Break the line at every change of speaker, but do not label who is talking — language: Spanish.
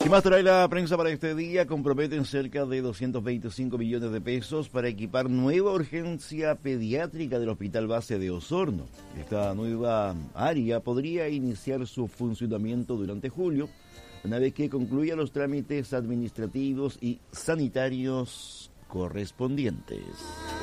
¿Qué más trae la prensa para este día? Comprometen cerca de 225 millones de pesos para equipar nueva urgencia pediátrica del Hospital Base de Osorno. Esta nueva área podría iniciar su funcionamiento durante julio, una vez que concluya los trámites administrativos y sanitarios correspondientes.